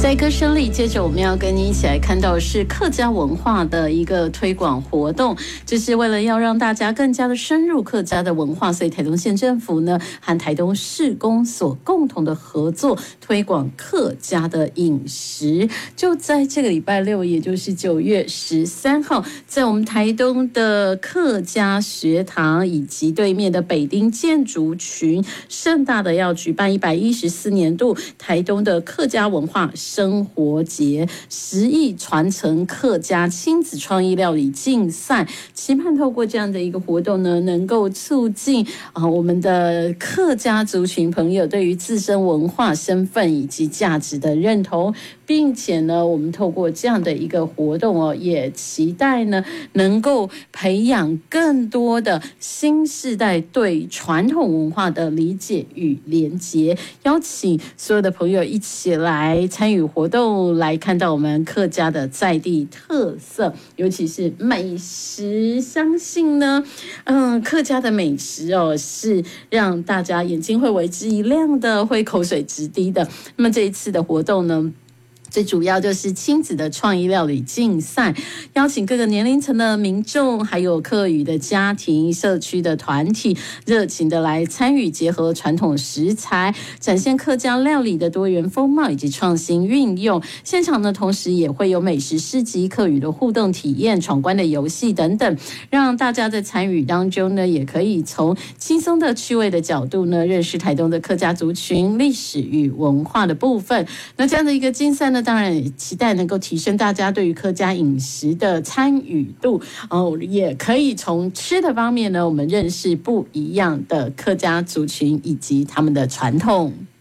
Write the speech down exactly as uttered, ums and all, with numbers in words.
在歌声里，接着我们要跟你一起来看到的是客家文化的一个推广活动，就是为了要让大家更加的深入客家的文化，所以台东县政府呢和台东市公所共同的合作，推广客家的饮食。就在这个礼拜六，也就是九月十三号，在我们台东的客家学堂以及对面的北丁建筑群，盛大的要举办一百一十四年度台东的客家文化生活节，十亿传承客家亲子创意料理竞赛，期盼透过这样的一个活动呢，能够促进啊、呃、我们的客家族群朋友对于自身文化身份以及价值的认同，并且呢，我们透过这样的一个活动哦，也期待呢能够培养更多的新世代对传统文化的理解与连结，邀请所有的朋友一起来参与活动，来看到我们客家的在地特色，尤其是美食。相信呢，嗯，客家的美食哦，是让大家眼睛会为之一亮的，会口水直滴的。那么这一次的活动呢，最主要就是亲子的创意料理竞赛，邀请各个年龄层的民众，还有客语的家庭、社区的团体，热情的来参与，结合传统食材，展现客家料理的多元风貌以及创新运用。现场呢，同时也会有美食市集、客语的互动体验、闯关的游戏等等，让大家在参与当中呢，也可以从轻松的趣味的角度呢，认识台东的客家族群历史与文化的部分。那这样的一个竞赛呢，当然也期待能够提升大家对于客家饮食的参与度哦，也可以从吃的方面呢，我们认识不一样的客家族群以及他们的传统。